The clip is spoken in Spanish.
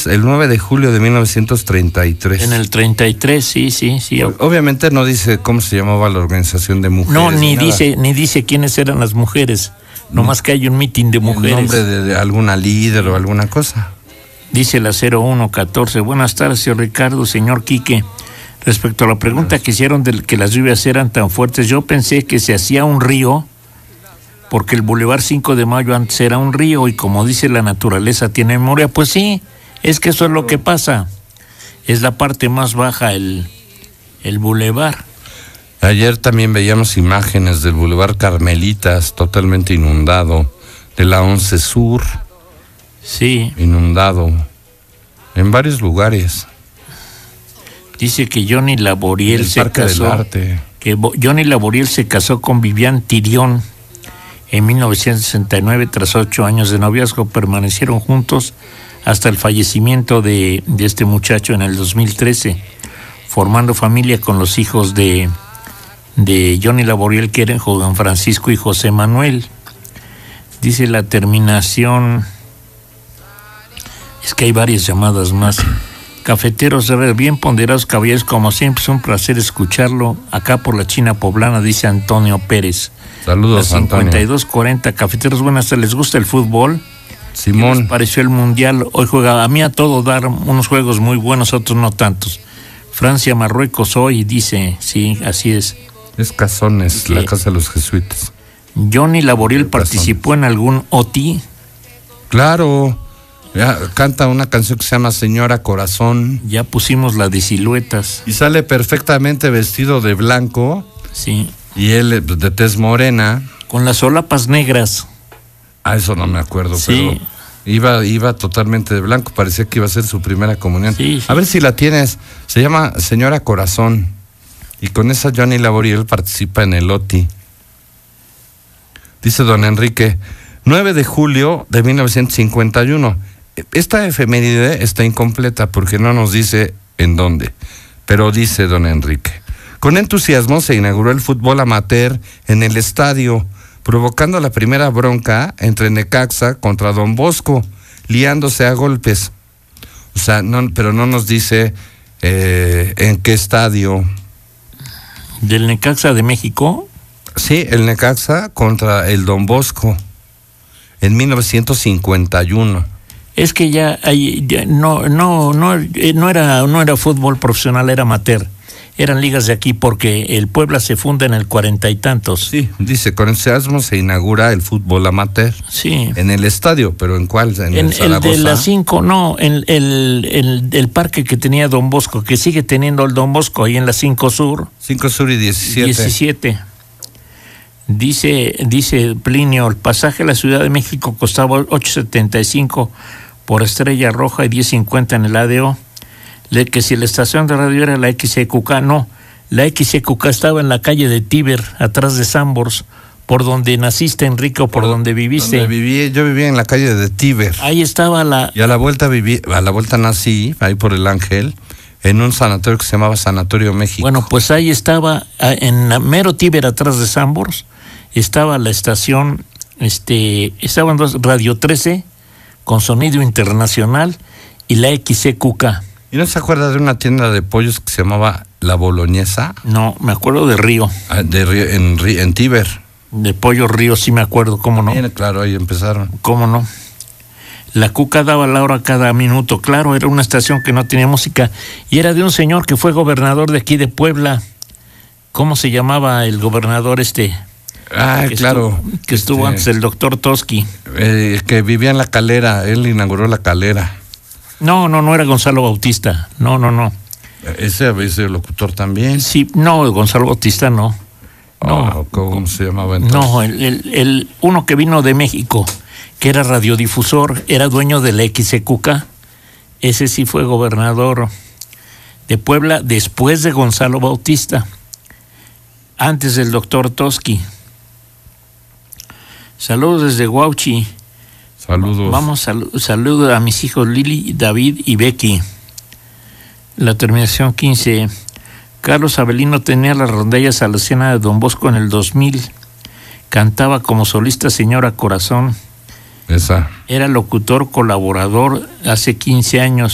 el 9 de julio de 1933. En el 33, sí. Obviamente no dice cómo se llamaba la organización de mujeres. No, ni dice quiénes eran las mujeres. Nomás que hay un mitin de mujeres. ¿El nombre de alguna líder o alguna cosa? Dice la 0114. Buenas tardes, señor Ricardo, señor Quique. Respecto a la pregunta que hicieron de que las lluvias eran tan fuertes, yo pensé que se hacía un río, porque el Boulevard 5 de Mayo antes era un río, y como dice la naturaleza tiene memoria. Pues sí, es que eso es lo que pasa. Es la parte más baja, el Boulevard. Ayer también veíamos imágenes del Boulevard Carmelitas totalmente inundado, de la 11 Sur. Sí. Inundado en varios lugares. Dice que Johnny Laboriel se casó. Que Johnny Laboriel se casó con Vivian Tirión en 1969. Tras 8 años de noviazgo, permanecieron juntos hasta el fallecimiento de este muchacho en el 2013, formando familia con los hijos de Johnny Laboriel, que eran Juan Francisco y José Manuel. Dice la terminación, es que hay varias llamadas más. Cafeteros bien ponderados, caballeros, como siempre es un placer escucharlo acá por la China Poblana, dice Antonio Pérez. Saludos, 5240, cafeteros, buenas tardes. ¿Les gusta el fútbol? Simón. ¿Qué les pareció el Mundial? Hoy juega, a mí a todo dar, unos juegos muy buenos, otros no tantos. Francia, Marruecos hoy, dice, sí, así es. Es Cazones, la casa de los jesuitas. Johnny Laboriel participó en algún OTI. Claro, ya, canta una canción que se llama Señora Corazón. Ya pusimos la de Siluetas. Y sale perfectamente vestido de blanco. Sí. Y él de tez morena. Con las solapas negras. Eso no me acuerdo, sí. Pero iba totalmente de blanco, parecía que iba a ser su primera comunión. Sí. A ver si la tienes, se llama Señora Corazón. Y con esa Johnny Laboriel participa en el OTI. Dice don Enrique, 9 de julio de 1951. Esta efeméride está incompleta porque no nos dice en dónde, pero dice don Enrique. Con entusiasmo se inauguró el fútbol amateur en el estadio, provocando la primera bronca entre Necaxa contra Don Bosco, liándose a golpes. O sea, pero no nos dice en qué estadio. ¿Del Necaxa de México? Sí, el Necaxa contra el Don Bosco en 1951. Es que ya no era fútbol profesional, era amateur. Eran ligas de aquí porque el Puebla se funda en el 40 y tantos. Sí, dice, con entusiasmo se inaugura el fútbol amateur. Sí. En el estadio, pero ¿en cuál? En el Zaragoza. De las 5, no, en el parque que tenía Don Bosco, que sigue teniendo el Don Bosco ahí en la 5 Sur. 5 Sur y 17. Dice Plinio, el pasaje a la Ciudad de México costaba $8.75 por Estrella Roja y $10.50 en el ADO. Que si la estación de radio era la XCQK, no, la XCQK estaba en la calle de Tíber, atrás de Sambors, por donde naciste, Enrique, o por donde viviste. Yo vivía en la calle de Tíber. Ahí estaba y a la vuelta nací, ahí por el Ángel, en un sanatorio que se llamaba Sanatorio México. Bueno, pues ahí estaba, en mero Tíber, atrás de Sambors, estaba la estación, estaban dos, Radio 13, con sonido internacional, y la XCQK. ¿Y no se acuerda de una tienda de pollos que se llamaba La Boloñesa? No, me acuerdo de Río. En Tíber. De Pollo Río, sí me acuerdo, ¿cómo no? Bien, claro, ahí empezaron. ¿Cómo no? La Cuca daba la hora cada minuto, claro, era una estación que no tenía música, y era de un señor que fue gobernador de aquí de Puebla. ¿Cómo se llamaba el gobernador claro. Que estuvo antes, el doctor Toski. Que vivía en La Calera, él inauguró La Calera. No era Gonzalo Bautista, no. ¿Ese locutor también? Sí, no, Gonzalo Bautista no. No. ¿Cómo se llamaba entonces? No, el uno que vino de México, que era radiodifusor, era dueño de la XCQK. Ese sí fue gobernador de Puebla después de Gonzalo Bautista, antes del doctor Toski. Saludos desde Huauchi. Saludos. Vamos, saludo a mis hijos Lili, David y Becky. La terminación 15. Carlos Avelino tenía las rondallas a la cena de Don Bosco en el 2000. Cantaba como solista Señora Corazón. Esa. Era locutor colaborador hace 15 años.